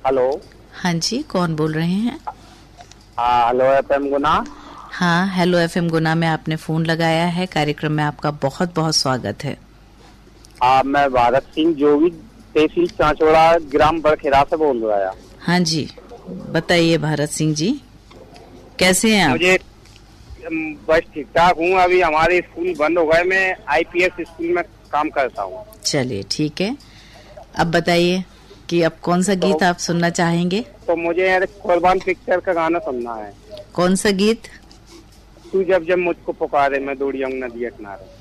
Hello. हाँ जी, कौन बोल रहे हैं? हाँ, हेलो एफएम गुना। हाँ, हेलो एफएम गुना में आपने फोन लगाया है। कार्यक्रम में आपका बहुत बहुत स्वागत है। मैं भारत सिंह जोगी, तहसील चांचोड़ा, ग्राम बड़खेड़ा से बोल रहा है। हाँ जी, बताइए भारत सिंह जी, कैसे हैं आप? मुझे बस ठीक ठाक हूँ। अभी हमारे स्कूल बंद हो गए, मैं आईपीएस स्कूल में काम करता हूँ। चलिए ठीक है, अब बताइए कि अब कौन सा गीत आप सुनना चाहेंगे? तो मुझे यार कुर्बान पिक्चर का गाना सुनना है। कौन सा गीत? तू जब जब मुझको पुकारे, मैं दौड़ी आऊं नदिया किनारे।